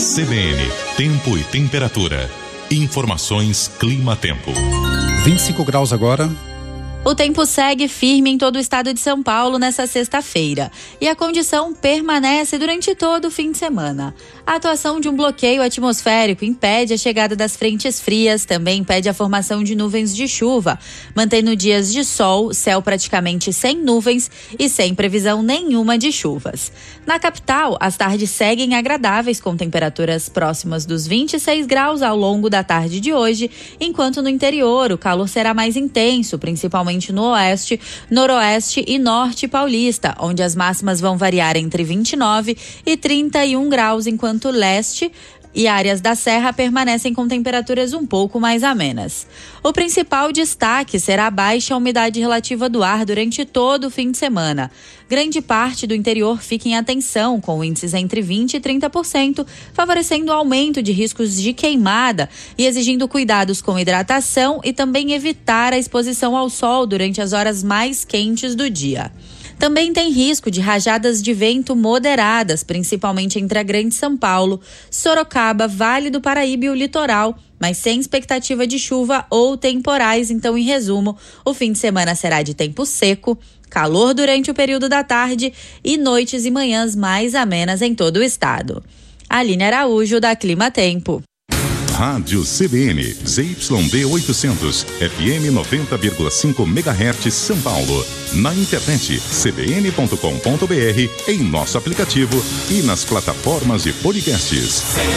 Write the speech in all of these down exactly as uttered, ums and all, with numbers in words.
C B N, tempo e temperatura. Informações Clima-Tempo. vinte e cinco graus agora. O tempo segue firme em todo o estado de São Paulo nesta sexta-feira e a condição permanece durante todo o fim de semana. A atuação de um bloqueio atmosférico impede a chegada das frentes frias, também impede a formação de nuvens de chuva, mantendo dias de sol, céu praticamente sem nuvens e sem previsão nenhuma de chuvas. Na capital, as tardes seguem agradáveis com temperaturas próximas dos vinte e seis graus ao longo da tarde de hoje, enquanto no interior o calor será mais intenso, principalmente no oeste, noroeste e norte paulista, onde as máximas vão variar entre vinte e nove e trinta e um graus, enquanto leste e áreas da serra permanecem com temperaturas um pouco mais amenas. O principal destaque será a baixa umidade relativa do ar durante todo o fim de semana. Grande parte do interior fica em atenção, com índices entre vinte e trinta por cento, favorecendo o aumento de riscos de queimada e exigindo cuidados com hidratação e também evitar a exposição ao sol durante as horas mais quentes do dia. Também tem risco de rajadas de vento moderadas, principalmente entre a Grande São Paulo, Sorocaba, Vale do Paraíba e o litoral, mas sem expectativa de chuva ou temporais. Então, em resumo, o fim de semana será de tempo seco, calor durante o período da tarde e noites e manhãs mais amenas em todo o estado. Aline Araújo, da Clima-Tempo. Rádio C B N, Z Y D oitocentos, F M noventa vírgula cinco megahertz, São Paulo. Na internet, c b n ponto com ponto b r, em nosso aplicativo e nas plataformas de podcasts.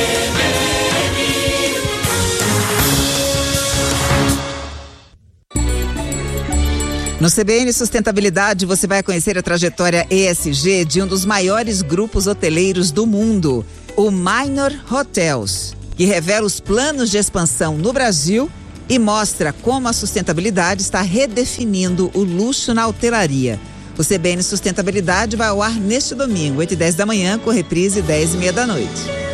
No C B N Sustentabilidade, você vai conhecer a trajetória E S G de um dos maiores grupos hoteleiros do mundo, o Minor Hotels, que revela os planos de expansão no Brasil e mostra como a sustentabilidade está redefinindo o luxo na hotelaria. O C B N Sustentabilidade vai ao ar neste domingo, oito e dez da manhã, com reprise dez e meia da noite.